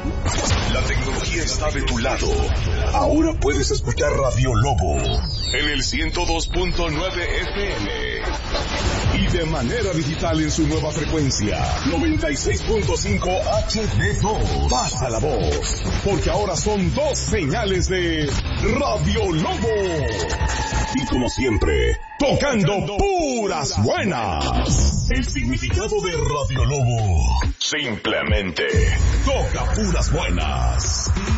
La tecnología está de tu lado. Ahora puedes escuchar Radio Lobo en el 102.9 FM y de manera digital en su nueva frecuencia 96.5 HD2. Pasa la voz, porque ahora son 2 señales de Radio Lobo. Y como siempre, tocando puras buenas. El significado de Radio Lobo: simplemente toca puras buenas.